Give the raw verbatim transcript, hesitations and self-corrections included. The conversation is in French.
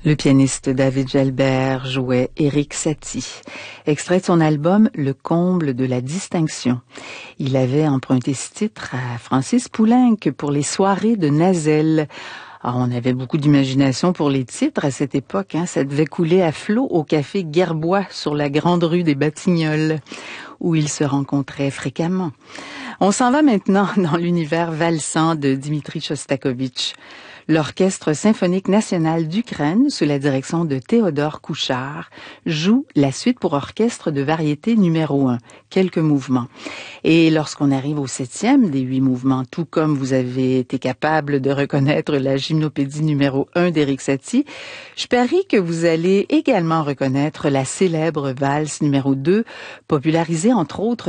Le pianiste David Gelbert jouait Erik Satie, extrait de son album Le comble de la distinction. Il avait emprunté ce titre à Francis Poulenc pour les soirées de Nazelle. Alors, on avait beaucoup d'imagination pour les titres à cette époque, hein. Ça devait couler à flot au café Gerbois sur la grande rue des Batignolles, où ils se rencontraient fréquemment. On s'en va maintenant dans l'univers valsant de Dimitri Chostakovitch. L'Orchestre symphonique national d'Ukraine, sous la direction de Théodore Kouchard, joue la suite pour orchestre de variété numéro un, quelques mouvements. Et lorsqu'on arrive au septième des huit mouvements, tout comme vous avez été capable de reconnaître la gymnopédie numéro un d'Erik Satie, je parie que vous allez également reconnaître la célèbre valse numéro deux, popularisée entre autres